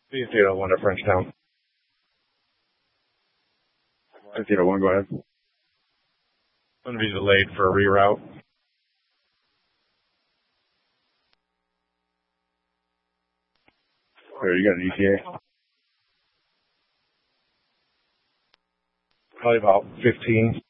5001 to Frenchtown. 5001, go ahead. Going to be delayed for a reroute. There, you got an ETA? Probably about 15.